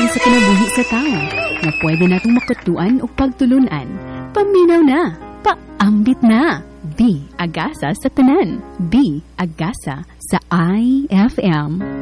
sa kinabuhi sa tao na pwede natong makutuan o pagtulunan. Paminaw na, paambit na. Be Agasa sa tanan. Be Agasa sa IFM.